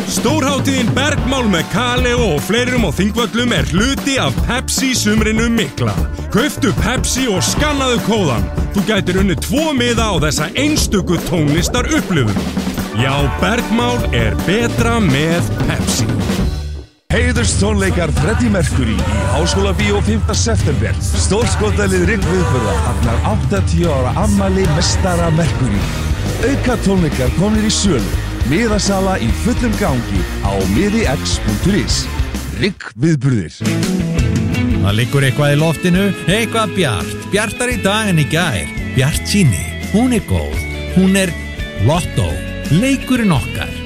Stórhátíðin Bergmál með Kaleo og fleirum á Þingvöllum hluti af Pepsi sumrinu mikla. Kauftu Pepsi og skannaðu kóðan. Þú gætir unnið 2 miða á þessa einstöku tónlistar upplifun. Já, Bergmál betra með Pepsi. Heiðurstónleikar Freddie Mercury í Háskólabíó 5. september. Stórskotalið Rigg viðburða fagnar 80 ára afmæli meistara Mercury. Auka tónleikar komnir í sölu. Miðasala í fullum gangi á miðix.is. Rigg viðburðir. Það liggur eitthvað í loftinu, eitthvað bjart. Bjartar í dag en í gær. Bjartsýni, hún góð. Hún Lotto, leikurinn okkar.